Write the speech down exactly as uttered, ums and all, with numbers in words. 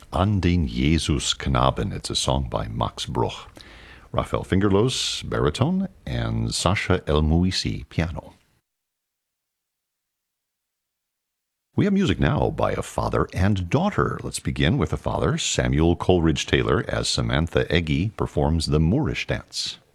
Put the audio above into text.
An den Jesusknaben. It's a song by Max Bruch. Raphael Fingerlos, baritone, and Sasha El-Muisi, piano. We have music now by a father and daughter. Let's begin with the father, Samuel Coleridge Taylor, as Samantha Eggy performs the Moorish Dance.